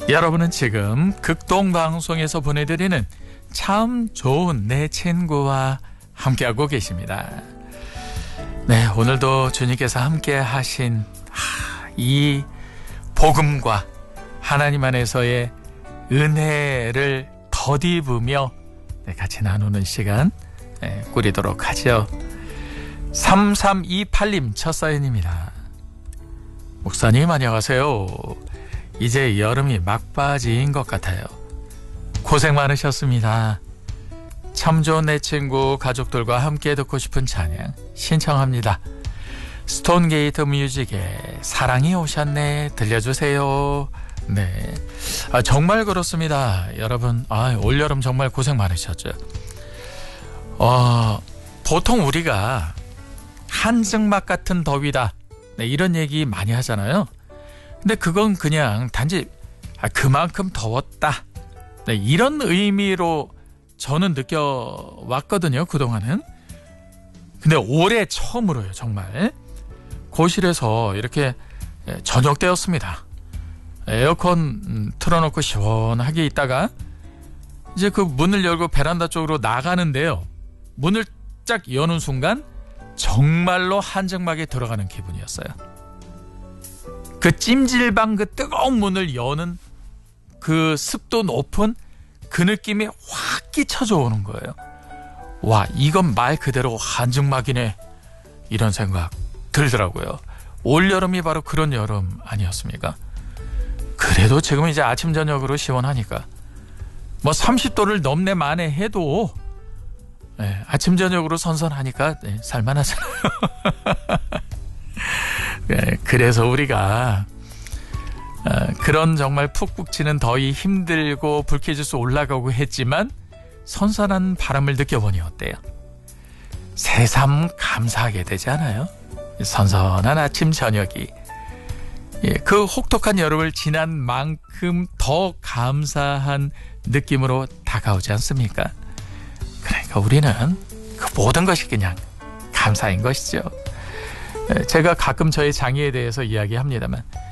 여러분은 지금 극동방송에서 보내드리는 참 좋은 내 친구와 함께하고 계십니다. 네, 오늘도 주님께서 함께 하신 이 복음과 하나님 안에서의 은혜를 덧입으며 같이 나누는 시간 꾸리도록 하죠. 3328님 첫 사연입니다. 목사님 안녕하세요. 이제 여름이 막바지인 것 같아요. 고생 많으셨습니다. 참 좋은 내 친구 가족들과 함께 듣고 싶은 찬양 신청합니다. 스톤게이트 뮤직의 사랑이 오셨네 들려주세요. 네, 정말 그렇습니다. 여러분, 올여름 정말 고생 많으셨죠. 보통 우리가 한증막 같은 더위다, 이런 얘기 많이 하잖아요. 근데 그건 그냥 단지 그만큼 더웠다, 이런 의미로 저는 느껴왔거든요, 그동안은. 근데 올해 처음으로요, 정말 거실에서 이렇게 저녁 때였습니다. 에어컨 틀어놓고 시원하게 있다가 이제 그 문을 열고 베란다 쪽으로 나가는데요, 문을 쫙 여는 순간 정말로 한증막에 들어가는 기분이었어요. 그 찜질방 그 뜨거운 문을 여는 그 습도 높은 그 느낌이 확 끼쳐져 오는 거예요. 와, 이건 말 그대로 한증막이네, 이런 생각 들더라고요. 올여름이 바로 그런 여름 아니었습니까? 그래도 지금 이제 아침 저녁으로 시원하니까 30도를 넘네 만에 해도 아침 저녁으로 선선하니까 살만하잖아요. 그래서 우리가 그런 정말 푹푹 치는 더위 힘들고 불쾌지수 올라가고 했지만 선선한 바람을 느껴보니 어때요? 새삼 감사하게 되지 않아요? 선선한 아침 저녁이 그 혹독한 여름을 지난 만큼 더 감사한 느낌으로 다가오지 않습니까? 그러니까 우리는 그 모든 것이 그냥 감사인 것이죠. 제가 가끔 저의 장애에 대해서 이야기합니다만